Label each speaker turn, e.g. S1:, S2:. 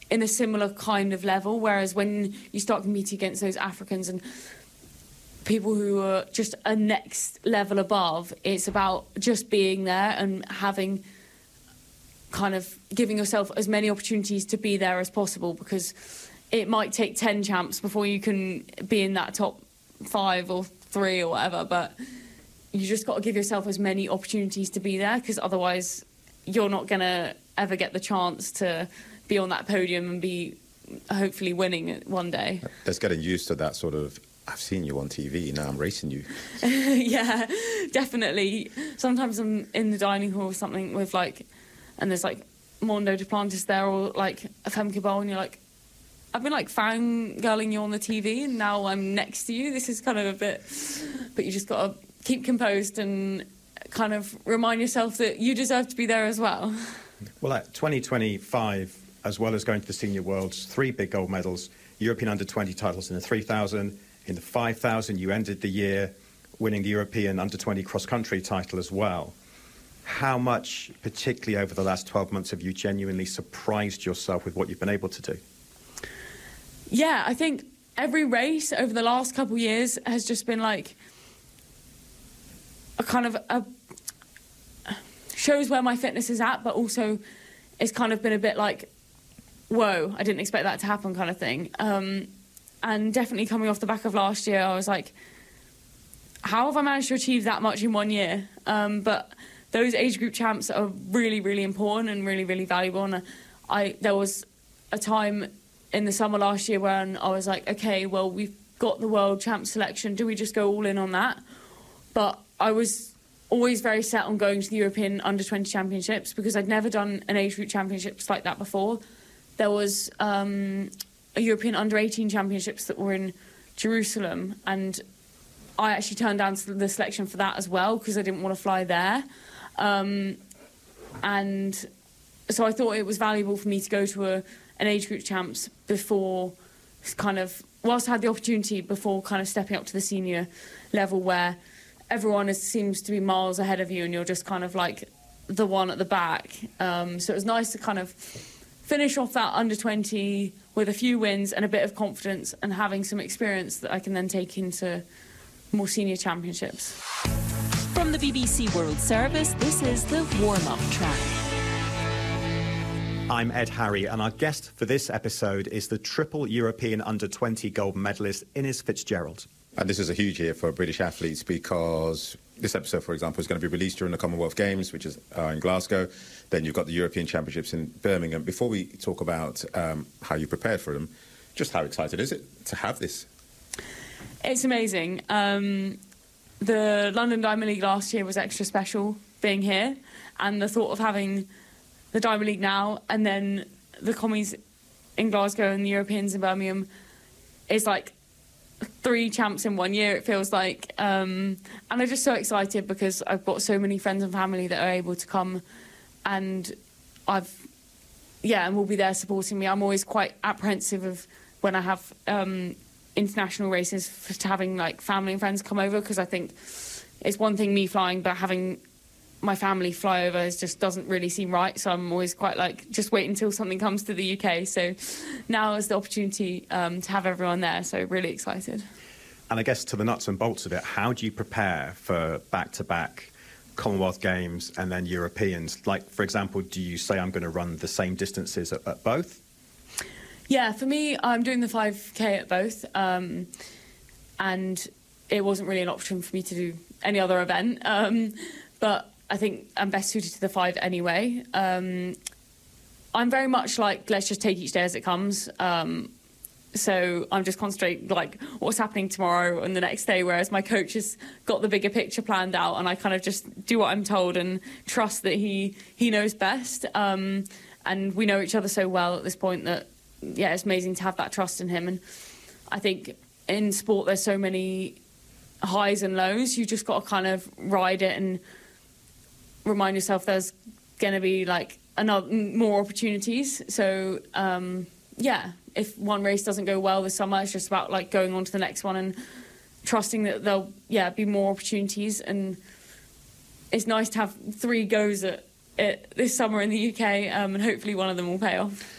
S1: in a similar kind of level, whereas when you start competing against those Africans and people who are just a next level above, it's about just being there and having kind of giving yourself as many opportunities to be there as possible, because it might take 10 champs before you can be in that top 5 or 3 or whatever, but you just got to give yourself as many opportunities to be there, because otherwise you're not going to ever get the chance to be on that podium and be hopefully winning it one day.
S2: Just getting used to that sort of, I've seen you on TV, now I'm racing you.
S1: Yeah, definitely. Sometimes I'm in the dining hall or something with and there's Mondo Duplantis there or Femke Bol, and you're like, I've been fangirling you on the TV and now I'm next to you. This is kind of a bit, but you just got to keep composed and kind of remind yourself that you deserve to be there as well.
S3: Well, at 2025, as well as going to the Senior Worlds, 3 big gold medals, European Under-20 titles in the 3,000, in the 5,000, you ended the year winning the European Under-20 cross-country title as well. How much, particularly over the last 12 months, have you genuinely surprised yourself with what you've been able to do?
S1: Yeah, I think every race over the last couple of years has just been shows where my fitness is at, but also it's kind of been a bit whoa, I didn't expect that to happen kind of thing. And definitely coming off the back of last year, I was like, how have I managed to achieve that much in 1 year? But those age group champs are really, really important and really, really valuable. And there was a time in the summer last year when I was like, okay, well, we've got the world champ selection. Do we just go all in on that? But I was always very set on going to the European Under-20 Championships because I'd never done an age group championships like that before. There was a European Under-18 Championships that were in Jerusalem, and I actually turned down the selection for that as well because I didn't want to fly there. And so I thought it was valuable for me to go to an age group champs before whilst I had the opportunity, before kind of stepping up to the senior level where everyone seems to be miles ahead of you and you're just kind of the one at the back. So it was nice to kind of finish off that Under-20 with a few wins and a bit of confidence and having some experience that I can then take into more senior championships.
S4: From the BBC World Service, this is the warm-up track.
S3: I'm Ed Harry, and our guest for this episode is the triple European Under-20 gold medalist Innes Fitzgerald.
S2: And this is a huge year for British athletes because this episode, for example, is going to be released during the Commonwealth Games, which is in Glasgow. Then you've got the European Championships in Birmingham. Before we talk about how you prepared for them, just how excited is it to have this?
S1: It's amazing. The London Diamond League last year was extra special being here, and the thought of having the Diamond League now and then the commies in Glasgow and the Europeans in Birmingham is 3 champs in 1 year, it feels like. And I'm just so excited because I've got so many friends and family that are able to come, and and will be there supporting me. I'm always quite apprehensive of when I have international races to having family and friends come over, because I think it's one thing me flying, but having my family fly over just doesn't really seem right. So I'm always quite just wait until something comes to the UK. So now is the opportunity to have everyone there. So really excited.
S3: And I guess to the nuts and bolts of it, how do you prepare for back-to-back Commonwealth Games and then Europeans? For example, do you say I'm going to run the same distances at both?
S1: Yeah, for me, I'm doing the 5K at both. And it wasn't really an option for me to do any other event. But I think I'm best suited to the 5 anyway. I'm very much let's just take each day as it comes. So I'm just concentrating what's happening tomorrow and the next day, whereas my coach has got the bigger picture planned out, and I kind of just do what I'm told and trust that he knows best. And we know each other so well at this point that, yeah, it's amazing to have that trust in him. And I think in sport there's so many highs and lows. You just got to kind of ride it and remind yourself there's going to be more opportunities. So if one race doesn't go well this summer, it's just about going on to the next one and trusting that there'll be more opportunities. And it's nice to have 3 goes at it this summer in the UK, and hopefully one of them will pay off.